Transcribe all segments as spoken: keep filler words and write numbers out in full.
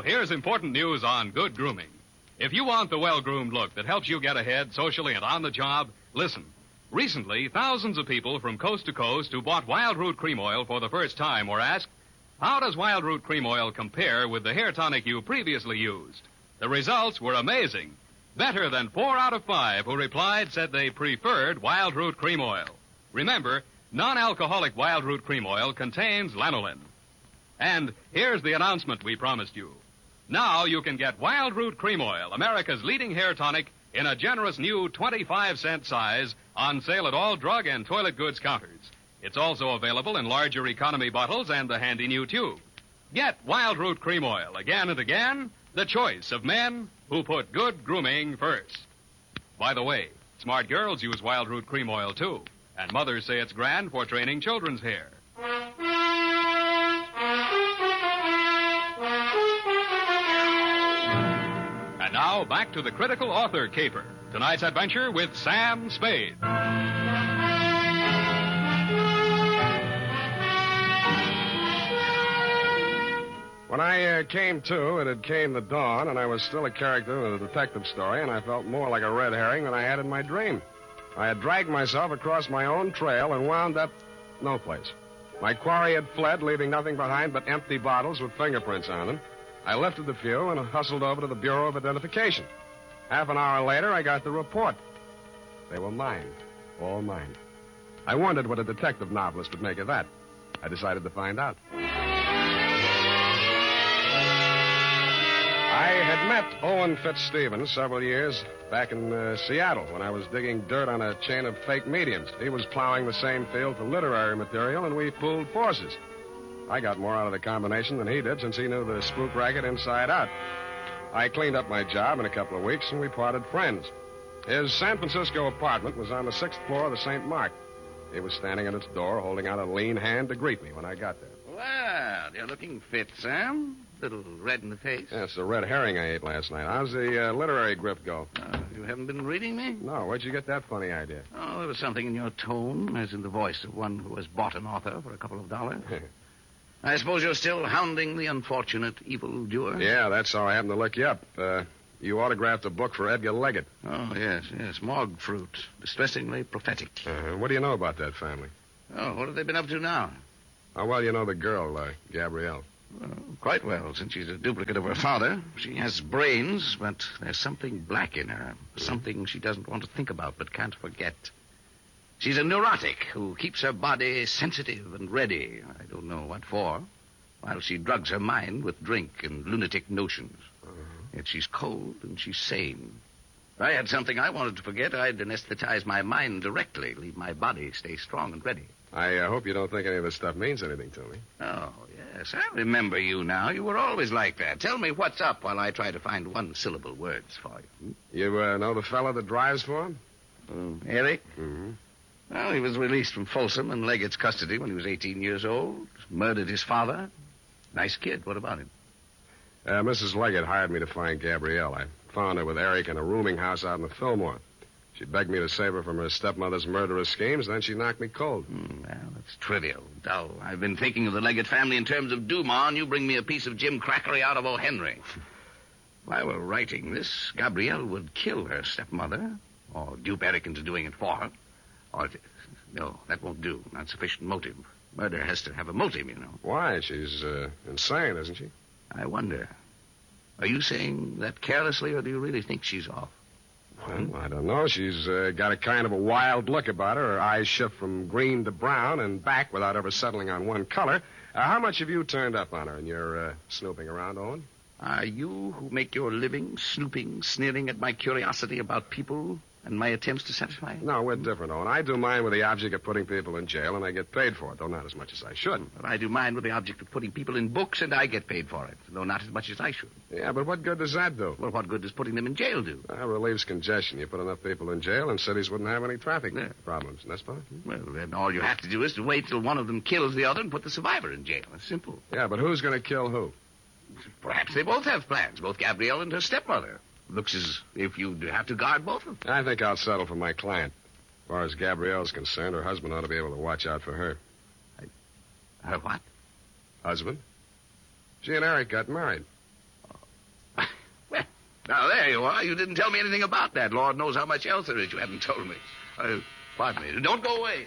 now, here's important news on good grooming. If you want the well-groomed look that helps you get ahead socially and on the job, listen. Recently, thousands of people from coast to coast who bought Wild Root Cream Oil for the first time were asked, how does Wild Root Cream Oil compare with the hair tonic you previously used? The results were amazing. Better than four out of five who replied said they preferred Wild Root Cream Oil. Remember, non-alcoholic Wild Root Cream Oil contains lanolin. And here's the announcement we promised you. Now you can get Wild Root Cream Oil, America's leading hair tonic, in a generous new twenty-five cent size on sale at all drug and toilet goods counters. It's also available in larger economy bottles and the handy new tube. Get Wild Root Cream Oil again and again, the choice of men who put good grooming first. By the way, smart girls use Wild Root Cream Oil, too, and mothers say it's grand for training children's hair. And now, back to the critical author caper. Tonight's adventure with Sam Spade. When I uh, came to, it had came the dawn, and I was still a character in a detective story, and I felt more like a red herring than I had in my dream. I had dragged myself across my own trail and wound up no place. My quarry had fled, leaving nothing behind but empty bottles with fingerprints on them. I lifted the few and hustled over to the Bureau of Identification. Half an hour later, I got the report. They were mine. All mine. I wondered what a detective novelist would make of that. I decided to find out. I had met Owen Fitzstevens several years back in uh, Seattle when I was digging dirt on a chain of fake mediums. He was plowing the same field for literary material, and we pooled forces. I got more out of the combination than he did, since he knew the spook racket inside out. I cleaned up my job in a couple of weeks, and we parted friends. His San Francisco apartment was on the sixth floor of the Saint Mark. He was standing at its door, holding out a lean hand to greet me when I got there. Well, you're looking fit, Sam. Little red in the face. Yeah, it's the red herring I ate last night. How's the uh, literary grip go? Uh, you haven't been reading me? No, where'd you get that funny idea? Oh, there was something in your tone, as in the voice of one who has bought an author for a couple of dollars. I suppose you're still hounding the unfortunate evildoer? Yeah, that's how I happened to look you up. Uh, you autographed a book for Edgar Leggett. Oh, yes, yes. Morgue fruit. Distressingly prophetic. Uh, what do you know about that family? Oh, what have they been up to now? How well you know the girl, uh, Gabrielle? Well, quite well, since she's a duplicate of her father. She has brains, but there's something black in her. Something she doesn't want to think about but can't forget. She's a neurotic who keeps her body sensitive and ready. I don't know what for. While she drugs her mind with drink and lunatic notions. Uh-huh. Yet she's cold and she's sane. If I had something I wanted to forget, I'd anesthetize my mind directly, leave my body stay strong and ready. I uh, hope you don't think any of this stuff means anything to me. Oh, yes, I remember you now. You were always like that. Tell me what's up while I try to find one-syllable words for you. You uh, know the fellow that drives for him? Uh, Eric? Mm-hmm. Well, he was released from Folsom in Leggett's custody when he was eighteen years old. Murdered his father. Nice kid. What about him? Uh, Missus Leggett hired me to find Gabrielle. I found her with Eric in a rooming house out in the Fillmore. She begged me to save her from her stepmother's murderous schemes, then she knocked me cold. Mm, well, that's trivial, dull. I've been thinking of the Leggett family in terms of Dumas, and you bring me a piece of Jim Crackery out of O. Henry. While we're writing this, Gabrielle would kill her stepmother, or dupe Eric into doing it for her. Or, no, that won't do. Not sufficient motive. Murder has to have a motive, you know. Why? She's uh, insane, isn't she? I wonder. Are you saying that carelessly, or do you really think she's off? Well, I don't know. She's uh, got a kind of a wild look about her. Her eyes shift from green to brown and back without ever settling on one color. Uh, how much have you turned up on her in your uh, snooping around, Owen? Are you who make your living snooping, sneering at my curiosity about people and my attempts to satisfy it? No, we're different, Owen. I do mine with the object of putting people in jail, and I get paid for it, though not as much as I should. But I do mine with the object of putting people in books, and I get paid for it, though not as much as I should. Yeah, but what good does that do? Well, what good does putting them in jail do? That relieves congestion. You put enough people in jail, and cities wouldn't have any traffic yeah. problems. That's fine. Well, then all you have to do is to wait till one of them kills the other and put the survivor in jail. It's simple. Yeah, but who's going to kill who? Perhaps they both have plans, both Gabrielle and her stepmother. Looks as if you'd have to guard both of them. I think I'll settle for my client. As far as Gabrielle's concerned, her husband ought to be able to watch out for her. I, her what? Husband. She and Eric got married. Oh, Now, there you are. You didn't tell me anything about that. Lord knows how much else there is you haven't told me. Uh, pardon me. Don't go away.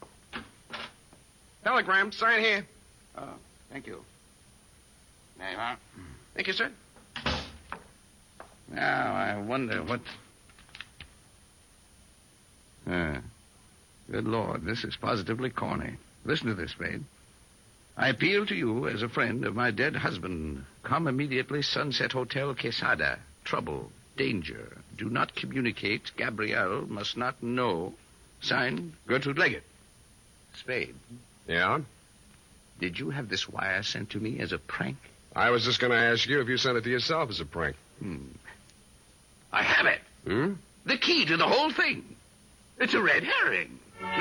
Telegram, sign here. Oh, thank you. There you are. Thank you, sir. Now, I wonder what... Ah, good Lord, this is positively corny. Listen to this, Spade. I appeal to you as a friend of my dead husband. Come immediately, Sunset Hotel, Quesada. Trouble, danger. Do not communicate. Gabrielle must not know. Signed, Gertrude Leggett. Spade, Yeah? did you have this wire sent to me as a prank? I was just going to ask you if you sent it to yourself as a prank. Hmm. I have it. Hmm? The key to the whole thing. It's a red herring.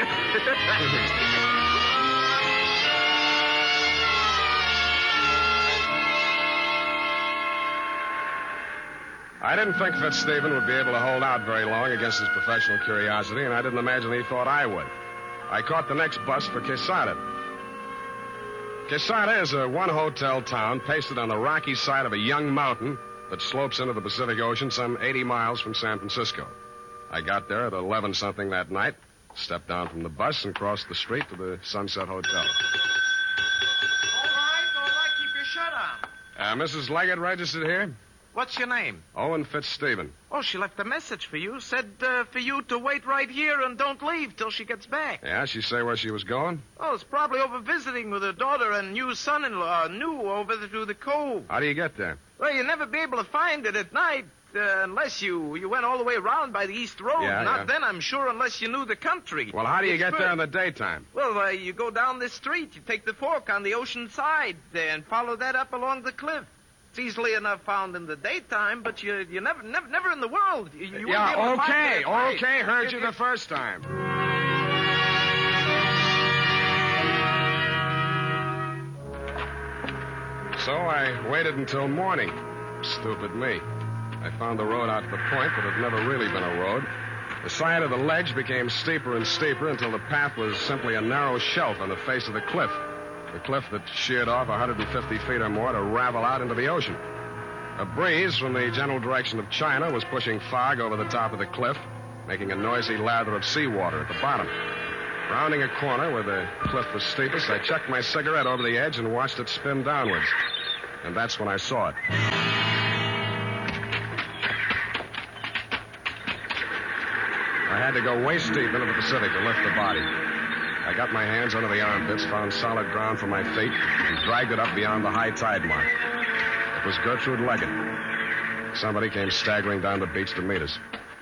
I didn't think Fitzstephen would be able to hold out very long against his professional curiosity, and I didn't imagine he thought I would. I caught the next bus for Quesada. Quesada is a one-hotel town pasted on the rocky side of a young mountain that slopes into the Pacific Ocean some eighty miles from San Francisco. I got there at eleven something that night, stepped down from the bus, and crossed the street to the Sunset Hotel. All right, all right, keep your shirt on. Uh, Missus Leggett registered here? What's your name? Owen Fitzstephen. Oh, she left a message for you. Said uh, for you to wait right here and don't leave till she gets back. Yeah, she say where she was going? Oh, it's probably over visiting with her daughter and new son-in-law, new over the, to the cove. How do you get there? Well, you'll never be able to find it at night uh, unless you, you went all the way around by the East Road. Yeah, Not yeah. then, I'm sure, unless you knew the country. Well, how do you It's get good. there in the daytime? Well, uh, you go down this street, you take the fork on the ocean side there and follow that up along the cliff. It's easily enough found in the daytime, but you you never never never in the world. You, you wouldn't be able Yeah, to find okay, it at night. okay, heard If- you if- the first time. So I waited until morning. Stupid me. I found the road out to the point, but it had never really been a road. The side of the ledge became steeper and steeper until the path was simply a narrow shelf on the face of the cliff. The cliff that sheared off one hundred fifty feet or more to ravel out into the ocean. A breeze from the general direction of China was pushing fog over the top of the cliff, making a noisy lather of seawater at the bottom. Rounding a corner where the cliff was steepest, I chucked my cigarette over the edge and watched it spin downwards. And that's when I saw it. I had to go waist deep into the Pacific to lift the body. I got my hands under the armpits, found solid ground for my feet, and dragged it up beyond the high tide mark. It was Gertrude Leggett. Somebody came staggering down the beach to meet us.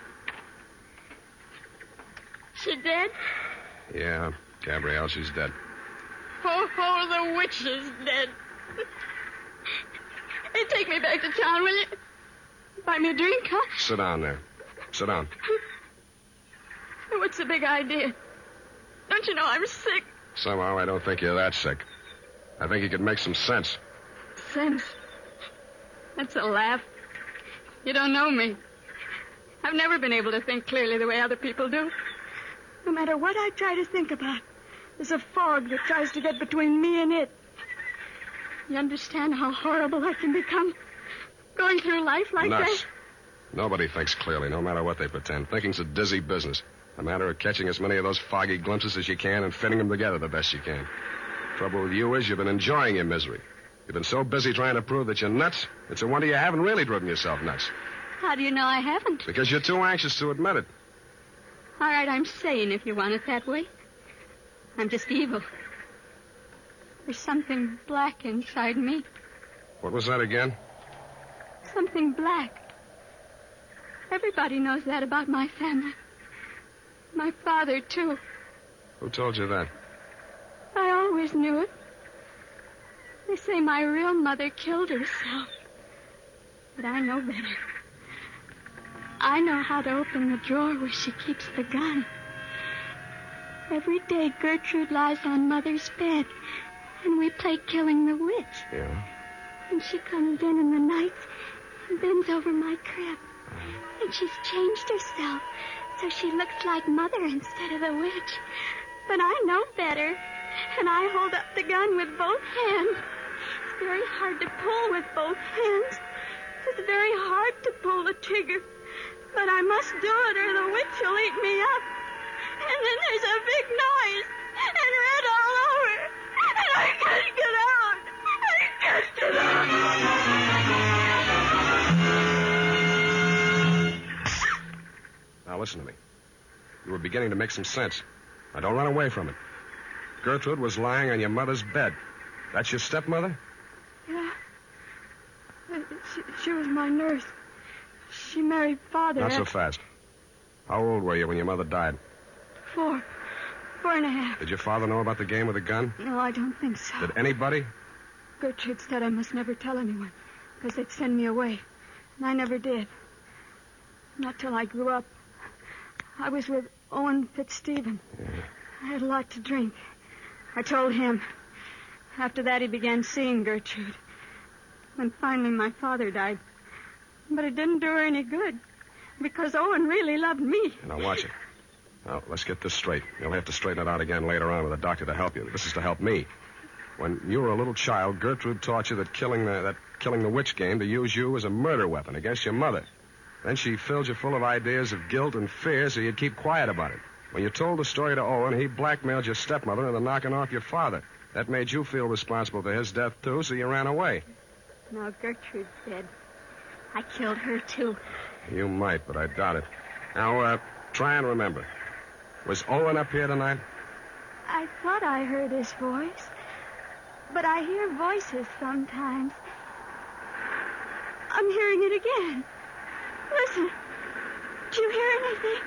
She dead? Yeah, Gabrielle, she's dead. Oh, oh, the witch is dead. Hey, take me back to town, will you? Buy me a drink, huh? Sit down there. Sit down. What's the big idea? Don't you know I'm sick? Somehow I don't think you're that sick. I think you could make some sense. Sense. That's a laugh. You don't know me. I've never been able to think clearly the way other people do. No matter what I try to think about, there's a fog that tries to get between me and it. You understand how horrible I can become? Going through life like Nuts. that? Nobody thinks clearly, no matter what they pretend. Thinking's a dizzy business. A matter of catching as many of those foggy glimpses as you can and fitting them together the best you can. Trouble with you is you've been enjoying your misery. You've been so busy trying to prove that you're nuts, it's a wonder you haven't really driven yourself nuts. How do you know I haven't? Because you're too anxious to admit it. All right, I'm sane if you want it that way. I'm just evil. There's something black inside me. What was that again? Something black. Everybody knows that about my family. My father, too. Who told you that? I always knew it. They say my real mother killed herself. But I know better. I know how to open the drawer where she keeps the gun. Every day, Gertrude lies on Mother's bed, and we play killing the witch. Yeah? And she comes in in the nights and bends over my crib. And she's changed herself, so she looks like Mother instead of the witch. But I know better, and I hold up the gun with both hands. It's very hard to pull with both hands. It's very hard to pull the trigger. But I must do it or the witch will eat me up. And then there's a big noise and red all over. And I can't get out. I can't get out. Now listen to me. You were beginning to make some sense. Now don't run away from it. Gertrude was lying on your mother's bed. That's your stepmother? Yeah. Uh, She, she was my nurse. She married Father. Not so after- fast. How old were you when your mother died? Four. Four and a half. Did your father know about the game with the gun? No, I don't think so. Did anybody? Gertrude said I must never tell anyone, because they'd send me away. And I never did. Not till I grew up. I was with Owen Fitzstephen. Yeah. I had a lot to drink. I told him. After that, he began seeing Gertrude. When finally my father died. But it didn't do her any good, because Owen really loved me. Now watch it. Now, let's get this straight. You'll have to straighten it out again later on with a doctor to help you. This is to help me. When you were a little child, Gertrude taught you that killing the, that killing the witch game to use you as a murder weapon against your mother. Then she filled you full of ideas of guilt and fear so you'd keep quiet about it. When you told the story to Owen, he blackmailed your stepmother into knocking off your father. That made you feel responsible for his death, too, so you ran away. Now Gertrude's dead. I killed her, too. You might, but I doubt it. Now, uh, try and remember. Was Owen up here tonight? I thought I heard his voice. But I hear voices sometimes. I'm hearing it again. Listen. Do you hear anything?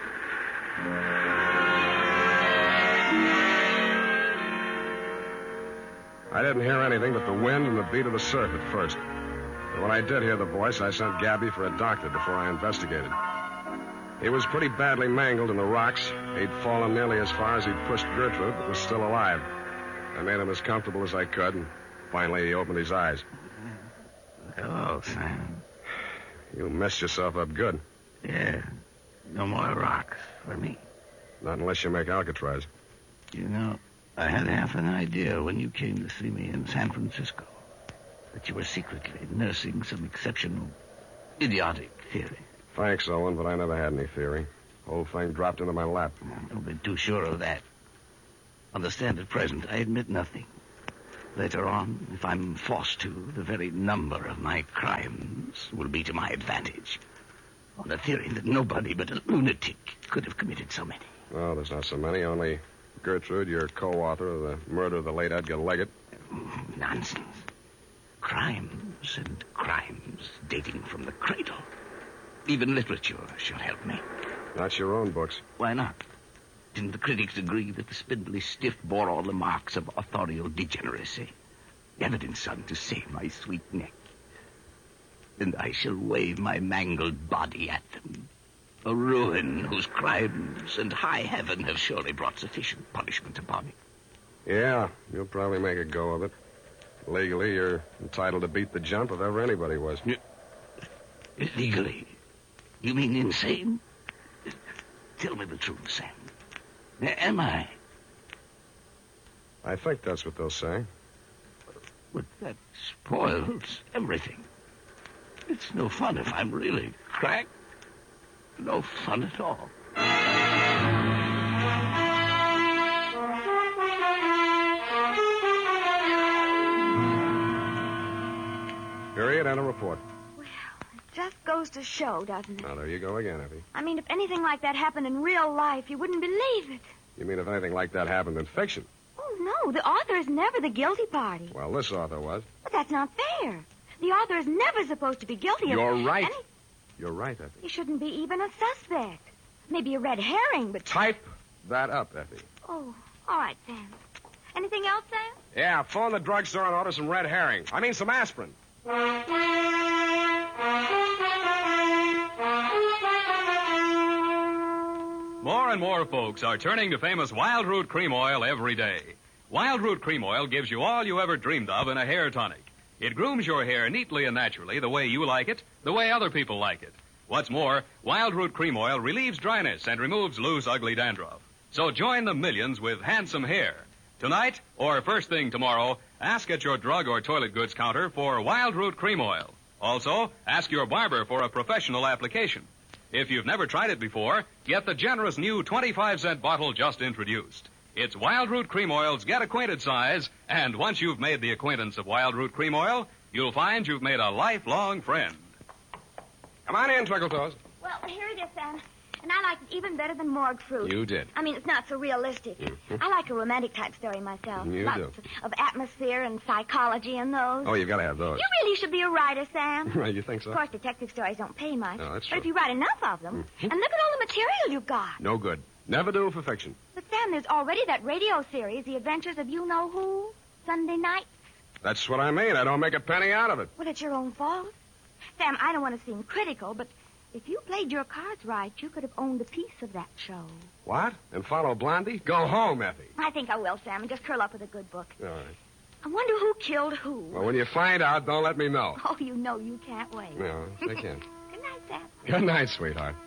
I didn't hear anything but the wind and the beat of the surf at first. But when I did hear the voice, I sent Gabby for a doctor before I investigated. He was pretty badly mangled in the rocks. He'd fallen nearly as far as he'd pushed Gertrude, but was still alive. I made him as comfortable as I could, and finally he opened his eyes. Hello, Sam. You messed yourself up good. Yeah. No more rocks for me. Not unless you make Alcatraz. You know, I had half an idea when you came to see me in San Francisco that you were secretly nursing some exceptional, idiotic theory. Thanks, Owen, but I never had any theory. The whole thing dropped into my lap. Don't be too sure of that. Understand at present, I admit nothing. Later on, if I'm forced to, the very number of my crimes will be to my advantage. On the theory that nobody but a lunatic could have committed so many. Oh, there's not so many. Only Gertrude, your co-author of the murder of the late Edgar Leggett. Nonsense. Crimes and crimes dating from the cradle. Even literature shall help me. Not your own books. Why not? Didn't the critics agree that the spindly stiff bore all the marks of authorial degeneracy? Evidence, son, to save my sweet neck. And I shall wave my mangled body at them. A ruin whose crimes and high heaven have surely brought sufficient punishment upon it. Yeah, you'll probably make a go of it. Legally, you're entitled to beat the jump if ever anybody was. Legally? You mean insane? Tell me the truth, Sam. Am I? I think that's what they'll say. But that spoils everything. It's no fun if I'm really cracked. No fun at all. Period and a report. Well, it just goes to show, doesn't it? Now, there you go again, Effie. I mean, if anything like that happened in real life, you wouldn't believe it. You mean if anything like that happened in fiction? Oh, no, the author is never the guilty party. Well, this author was. But that's not fair. The author is never supposed to be guilty of... You're right. any- You're right, Effie. He shouldn't be even a suspect. Maybe a red herring, but... Type that up, Effie. Oh, all right, Sam. Anything else, Sam? Yeah, phone the drugstore and order some red herring. I mean, some aspirin. More and more folks are turning to famous Wild Root Cream Oil every day. Wild Root Cream Oil gives you all you ever dreamed of in a hair tonic. It grooms your hair neatly and naturally the way you like it, the way other people like it. What's more, Wild Root Cream Oil relieves dryness and removes loose, ugly dandruff. So join the millions with handsome hair. Tonight, or first thing tomorrow, ask at your drug or toilet goods counter for Wild Root Cream Oil. Also, ask your barber for a professional application. If you've never tried it before, get the generous new twenty-five cent bottle just introduced. It's Wild Root Cream Oil's Get Acquainted size, and once you've made the acquaintance of Wild Root Cream Oil, you'll find you've made a lifelong friend. Come on in, Twinkle Toes. Well, here it is, Sam. And I like it even better than morgue fruit. You did. I mean, it's not so realistic. Mm-hmm. I like a romantic type story myself. You Lots do. of atmosphere and psychology in those. Oh, you've got to have those. You really should be a writer, Sam. Right, you think so? Of course, detective stories don't pay much. No, that's But true. if you write enough of them, Mhm. and look at all the material you've got. No good. Never do for fiction. But, Sam, there's already that radio series, The Adventures of You-Know-Who, Sunday night. That's what I mean. I don't make a penny out of it. Well, it's your own fault. Sam, I don't want to seem critical, but if you played your cards right, you could have owned a piece of that show. What? And follow Blondie? Go home, Effie. I think I will, Sam, and just curl up with a good book. All right. I wonder who killed who. Well, when you find out, don't let me know. Oh, you know you can't wait. No, I can. Good night, Sam. Good night, sweetheart.